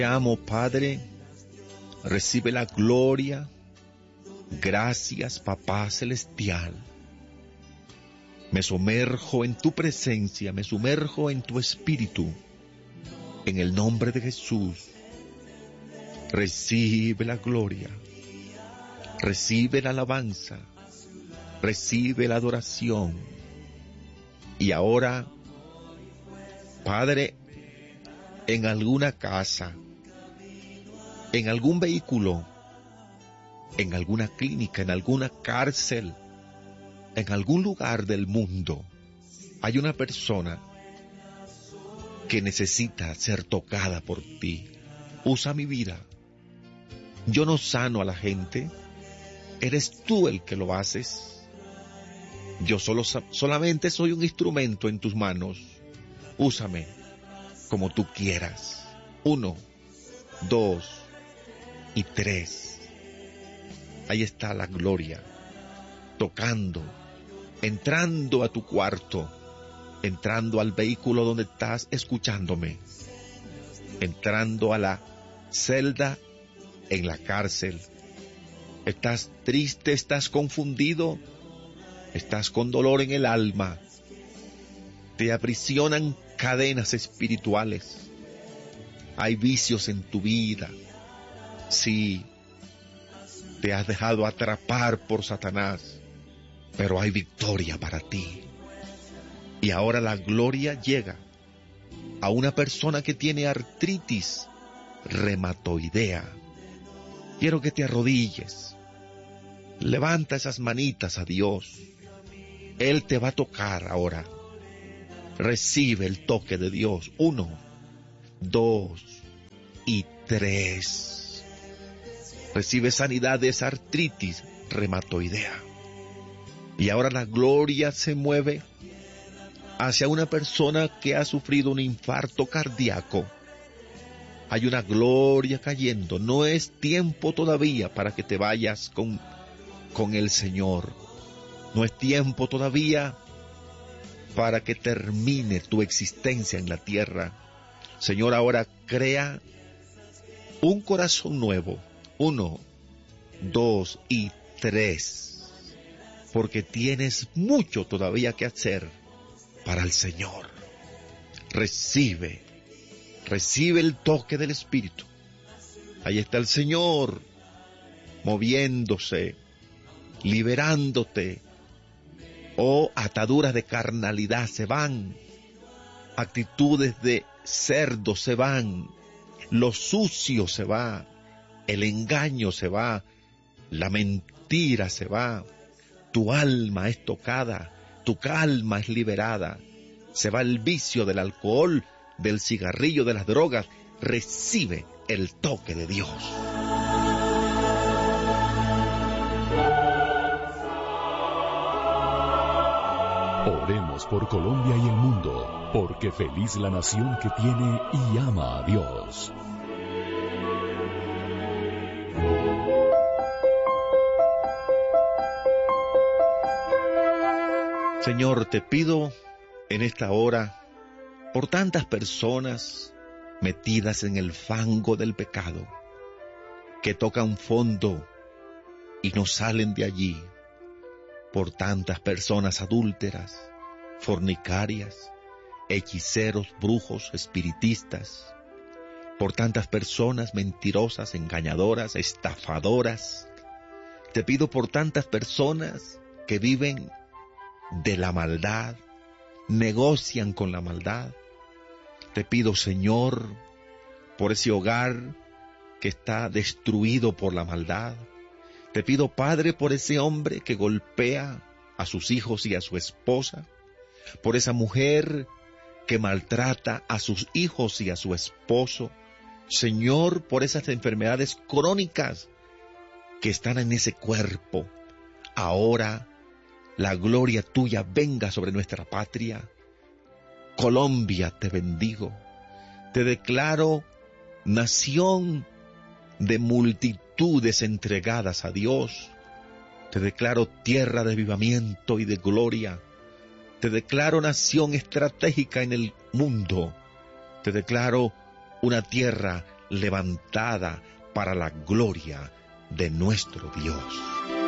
Te amo, Padre. Recibe la gloria. Gracias, Papá Celestial. Me sumerjo en tu presencia, me sumerjo en tu espíritu. En el nombre de Jesús. Recibe la gloria. Recibe la alabanza. Recibe la adoración. Y ahora, Padre, en alguna casa, en algún vehículo, en alguna clínica, en alguna cárcel, en algún lugar del mundo, hay una persona que necesita ser tocada por ti. Usa mi vida. Yo no sano a la gente. Eres tú el que lo haces. Yo solamente soy un instrumento en tus manos. Úsame como tú quieras. 1, 2 y 3. Ahí está la gloria, tocando, entrando a tu cuarto, entrando al vehículo donde estás escuchándome, entrando a la celda en la cárcel. Estás triste, estás confundido, estás con dolor en el alma. Te aprisionan cadenas espirituales. Hay vicios en tu vida. Sí, te has dejado atrapar por Satanás, pero hay victoria para ti. Y ahora la gloria llega a una persona que tiene artritis reumatoidea. Quiero que te arrodilles. Levanta esas manitas a Dios. Él te va a tocar ahora. Recibe el toque de Dios. 1, 2 y 3. Recibe sanidad de esa artritis reumatoidea. Y ahora la gloria se mueve hacia una persona que ha sufrido un infarto cardíaco. Hay una gloria cayendo. No es tiempo todavía para que te vayas con el Señor. No es tiempo todavía para que termine tu existencia en la tierra. Señor, ahora crea un corazón nuevo. 1, 2 y 3. Porque tienes mucho todavía que hacer para el Señor. Recibe el toque del Espíritu. Ahí está el Señor moviéndose, liberándote. Oh, ataduras de carnalidad se van, actitudes de cerdo se van, lo sucio se va, el engaño se va, la mentira se va, tu alma es tocada, tu alma es liberada, se va el vicio del alcohol, del cigarrillo, de las drogas. Recibe el toque de Dios. Oremos por Colombia y el mundo, porque feliz la nación que tiene y ama a Dios. Señor, te pido en esta hora por tantas personas metidas en el fango del pecado, que tocan fondo y no salen de allí, por tantas personas adúlteras, fornicarias, hechiceros, brujos, espiritistas, por tantas personas mentirosas, engañadoras, estafadoras. Te pido por tantas personas que viven de la maldad, negocian con la maldad. Te pido, Señor, por ese hogar que está destruido por la maldad. Te pido, Padre, por ese hombre que golpea a sus hijos y a su esposa, por esa mujer que maltrata a sus hijos y a su esposo. Señor, por esas enfermedades crónicas que están en ese cuerpo. Ahora, la gloria tuya venga sobre nuestra patria. Colombia, te bendigo. Te declaro nación de multitudes entregadas a Dios. Te declaro tierra de avivamiento y de gloria. Te declaro nación estratégica en el mundo. Te declaro una tierra levantada para la gloria de nuestro Dios.